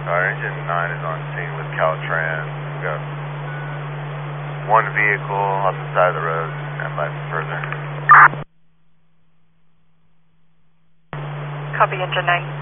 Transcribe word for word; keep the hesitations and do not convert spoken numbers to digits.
Our engine nine is on scene with Caltrans. We've got one vehicle off the side of the road, and by further. Copy, engine nine.